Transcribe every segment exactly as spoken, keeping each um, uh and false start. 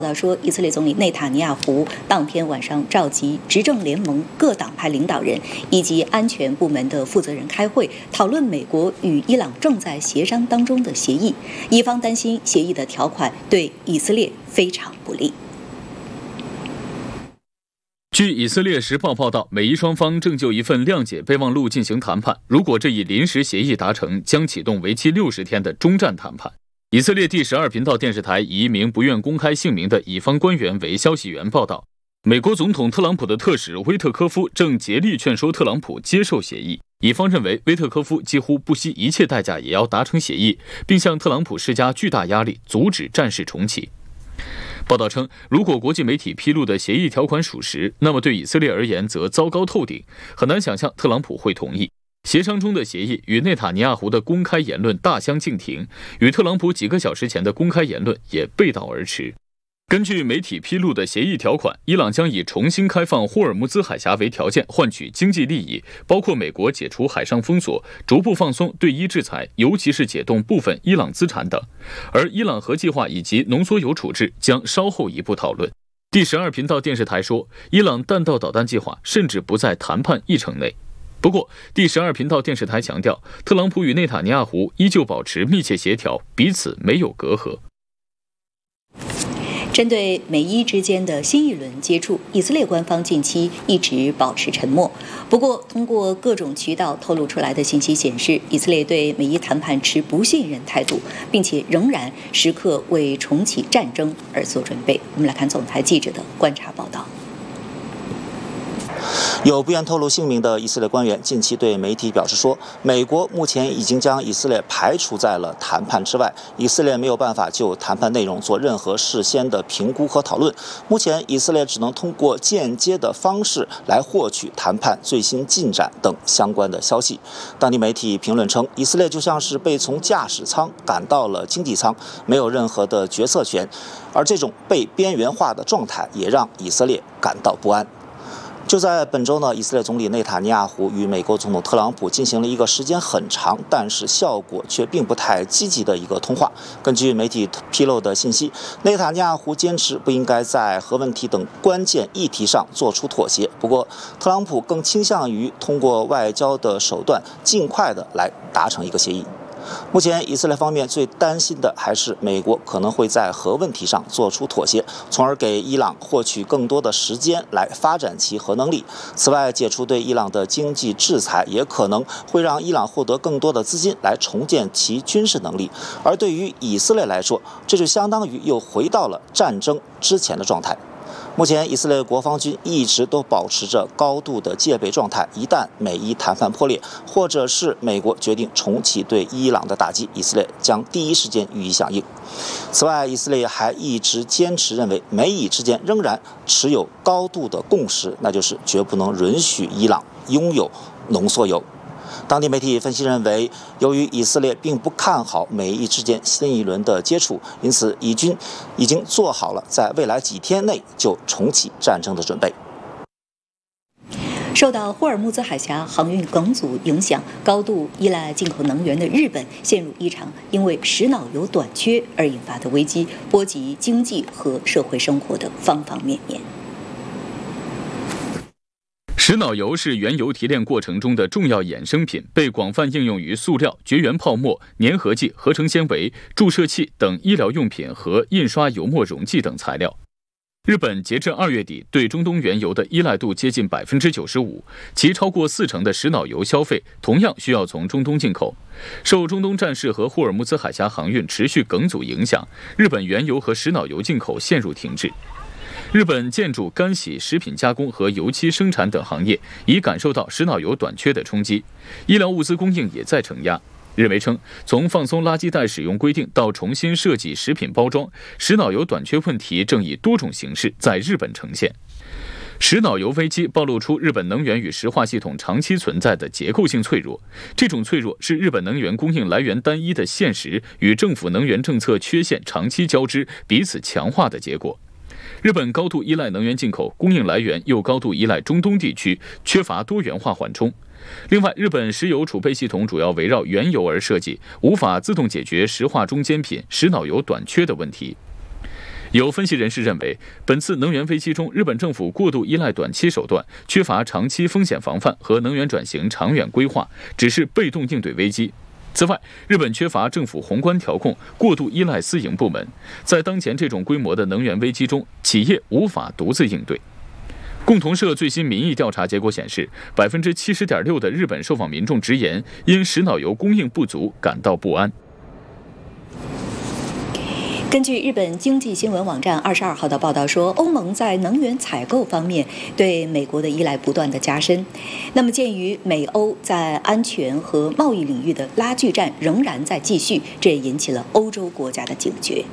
报说，以色列总理内塔尼亚胡当天晚上召集执政联盟各党派领导人以及安全部门的负责人开会，讨论美国与伊朗正在协商当中的协议。伊方担心协议的条款对以色列非常不利。 据以色列时报报道，美伊双方正就一份谅解备忘录进行谈判，如果这一临时协议达成，将启动为期六十天的中战谈判。以色列第十二频道电视台以一名不愿公开姓名的以方官员为消息源报道，美国总统特朗普的特使威特科夫正竭力劝说特朗普接受协议。以方认为威特科夫几乎不惜一切代价也要达成协议，并向特朗普施加巨大压力，阻止战事重启。报道称，如果国际媒体披露的协议条款属实，那么对以色列而言则糟糕透顶，很难想象特朗普会同意。协商中的协议与内塔尼亚胡的公开言论大相径庭，与特朗普几个小时前的公开言论也背道而驰。根据媒体披露的协议条款，伊朗将以重新开放霍尔木兹海峡为条件换取经济利益，包括美国解除海上封锁、逐步放松对伊制裁，尤其是解冻部分伊朗资产等。而伊朗核计划以及浓缩铀处置将稍后一步讨论。第十二频道电视台说，伊朗弹道导弹计划甚至不在谈判议程内。不过，第十二频道电视台强调，特朗普与内塔尼亚胡依旧保持密切协调，彼此没有隔阂。 针对美伊之间的新一轮接触，以色列官方近期一直保持沉默。不过，通过各种渠道透露出来的信息显示，以色列对美伊谈判持不信任态度，并且仍然时刻为重启战争而做准备。我们来看总台记者的观察报道。 有不愿透露姓名的以色列官员近期对媒体表示说，美国目前已经将以色列排除在了谈判之外，以色列没有办法就谈判内容做任何事先的评估和讨论。目前，以色列只能通过间接的方式来获取谈判最新进展等相关的消息。当地媒体评论称，以色列就像是被从驾驶舱赶到了经济舱，没有任何的决策权，而这种被边缘化的状态也让以色列感到不安。就在本周呢，以色列总理内塔尼亚胡与美国总统特朗普进行了一个时间很长，但是效果却并不太积极的一个通话。根据媒体披露的信息，内塔尼亚胡坚持不应该在核问题等关键议题上做出妥协，不过特朗普更倾向于通过外交的手段尽快的来达成一个协议。目前，以色列方面最担心的还是美国可能会在核问题上做出妥协，从而给伊朗获取更多的时间来发展其核能力。此外，解除对伊朗的经济制裁也可能会让伊朗获得更多的资金来重建其军事能力。而对于以色列来说，这就相当于又回到了战争之前的状态。目前，以色列国防军一直都保持着高度的戒备状态。一旦美伊谈判破裂，或者是美国决定重启对伊朗的打击，以色列将第一时间予以响应。此外，以色列还一直坚持认为，美以之间仍然持有高度的共识，那就是绝不能允许伊朗拥有浓缩铀。当地媒体分析认为，由于以色列并不看好美伊之间新一轮的接触，因此以军已经做好了在未来几天内就重启战争的准备。 受到霍尔木兹海峡航运梗阻影响，高度依赖进口能源的日本陷入一场因为石脑油短缺而引发的危机，波及经济和社会生活的方方面面。 石脑油是原油提炼过程中的重要衍生品，被广泛应用于塑料、绝缘泡沫、粘合剂、合成纤维、注射器等医疗用品和印刷油墨溶剂等材料。日本截至二月底对中东原油的依赖度接近百分之九十五，其超过四成的石脑油消费同样需要从中东进口。受中东战事和霍尔木兹海峡航运持续梗阻影响，日本原油和石脑油进口陷入停滞。日本建筑、干洗、食品加工和油漆生产等行业已感受到石脑油短缺的冲击，医疗物资供应也在承压。日媒称，从放松垃圾袋使用规定到重新设计食品包装，石脑油短缺问题正以多种形式在日本呈现。石脑油危机暴露出日本能源与石化系统长期存在的结构性脆弱，这种脆弱是日本能源供应来源单一的现实与政府能源政策缺陷长期交织、彼此强化的结果。日本高度依赖能源进口，供应来源又高度依赖中东地区，缺乏多元化缓冲。另外，日本石油储备系统主要围绕原油而设计，无法自动解决石化中间品石脑油短缺的问题。 有分析人士认为，本次能源危机中，日本政府过度依赖短期手段，缺乏长期风险防范和能源转型长远规划，只是被动应对危机。此外，日本缺乏政府宏观调控，过度依赖私营部门，在当前这种规模的能源危机中，企业无法独自应对。共同社最新民意调查结果显示，百分之七十点六的日本受访民众直言，因石脑油供应不足感到不安。 根据日本经济新闻网站二十二号的报道说，欧盟在能源采购方面对美国的依赖不断的加深。那么，鉴于美欧在安全和贸易领域的拉锯战仍然在继续，这也引起了欧洲国家的警觉。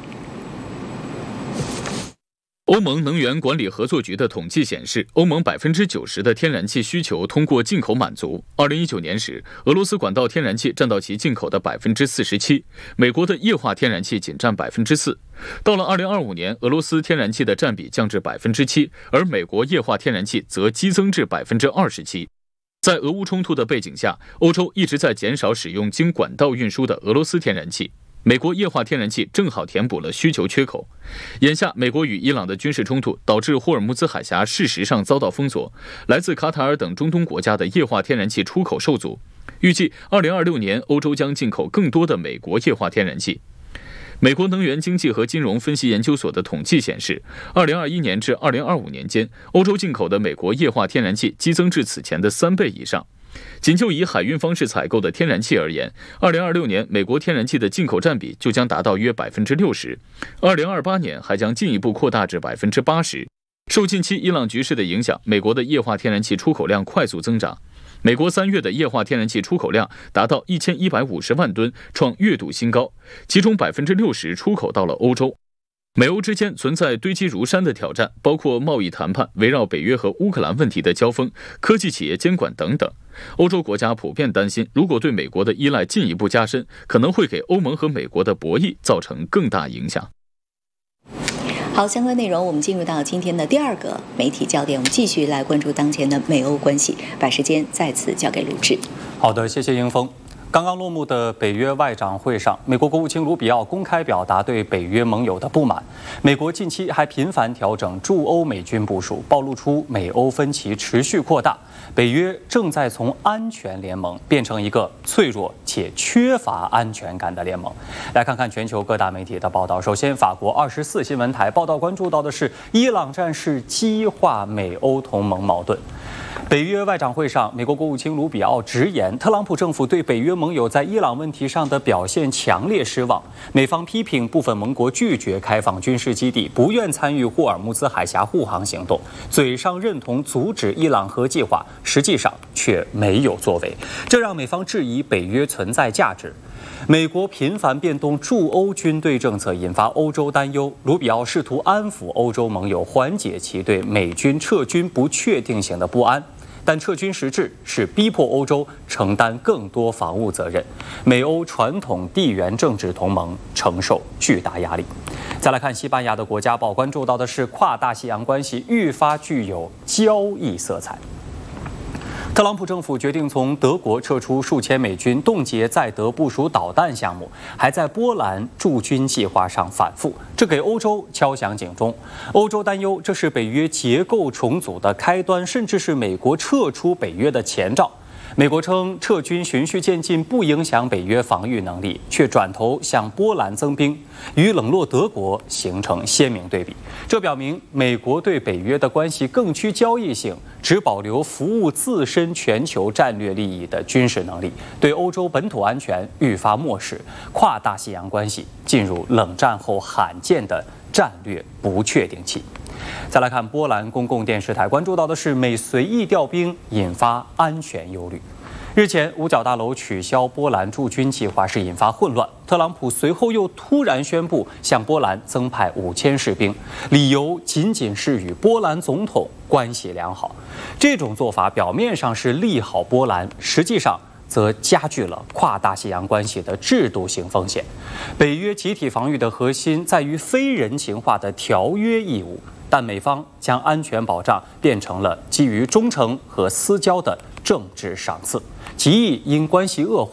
欧盟能源管理合作局的统计显示，欧盟百分之九十的天然气需求通过进口满足。二零一九年时，俄罗斯管道天然气占到其进口的百分之四十七，美国的液化天然气仅占百分之四。到了二零二五年，俄罗斯天然气的占比降至百分之七，而美国液化天然气则激增至百分之二十七。在俄乌冲突的背景下，欧洲一直在减少使用经管道运输的俄罗斯天然气。美国液化天然气正好填补了需求缺口。眼下，美国与伊朗的军事冲突导致霍尔木兹海峡事实上遭到封锁，来自卡塔尔等中东国家的液化天然气出口受阻。预计二零二六年，欧洲将进口更多的美国液化天然气。美国能源经济和金融分析研究所的统计显示，二零二一年至二零二五年间，欧洲进口的美国液化天然气激增至此前的三倍以上。仅就以海运方式采购的天然气而言，二零二六年美国天然气的进口占比就将达到约百分之六十，二零二八年还将进一步扩大至百分之八十。受近期伊朗局势的影响，美国的液化天然气出口量快速增长。美国三月的液化天然气出口量达到一千一百五十万吨，创月度新高，其中百分之六十出口到了欧洲。美欧之间存在堆积如山的挑战，包括贸易谈判、围绕北约和乌克兰问题的交锋、科技企业监管等等。欧洲国家普遍担心，如果对美国的依赖进一步加深，可能会给欧盟和美国的博弈造成更大影响。 好，相关内容我们进入到今天的第二个媒体焦点，我们继续来关注当前的美欧关系。把时间再次交给鲁智。 好的，谢谢英峰。刚刚落幕的北约外长会上，美国国务卿卢比奥公开表达对北约盟友的不满。美国近期还频繁调整驻欧美军部署，暴露出美欧分歧持续扩大。北约正在从安全联盟变成一个脆弱且缺乏安全感的联盟。来看看全球各大媒体的报道。首先，法国二十四新闻台报道关注到的是伊朗战事激化美欧同盟矛盾。北约外长会上，美国国务卿卢比奥直言，特朗普政府对北约盟友在伊朗问题上的表现强烈失望。美方批评部分盟国拒绝开放军事基地，不愿参与霍尔木兹海峡护航行动，嘴上认同阻止伊朗核计划，实际上却没有作为，这让美方质疑北约存在价值。美国频繁变动驻欧军队政策，引发欧洲担忧。卢比奥试图安抚欧洲盟友，缓解其对美军撤军不确定性的不安。但撤军实质是逼迫欧洲承担更多防务责任，美欧传统地缘政治同盟承受巨大压力。再来看西班牙的国家报，关注到的是跨大西洋关系愈发具有交易色彩。特朗普政府决定从德国撤出数千美军，冻结在德部署导弹项目，还在波兰驻军计划上反复，这给欧洲敲响警钟。欧洲担忧这是北约结构重组的开端，甚至是美国撤出北约的前兆。美国称撤军循序渐进，不影响北约防御能力，却转头向波兰增兵，与冷落德国形成鲜明对比。这表明美国对北约的关系更趋交易性，只保留服务自身全球战略利益的军事能力，对欧洲本土安全愈发漠视，跨大西洋关系进入冷战后罕见的战略不确定期。再来看波兰公共电视台，关注到的是美随意调兵引发安全忧虑。日前，五角大楼取消波兰驻军计划是引发混乱，特朗普随后又突然宣布向波兰增派五千士兵，理由仅仅是与波兰总统关系良好。这种做法表面上是利好波兰，实际上则加剧了跨大西洋关系的制度性风险。北约集体防御的核心在于非人情化的条约义务，但美方将安全保障变成了基于忠诚和私交的政治赏赐，极易因关系恶化撤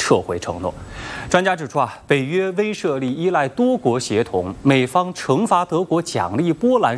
撤回承诺。专家指出啊，北约威慑力依赖多国协同，美方惩罚德国、奖励波兰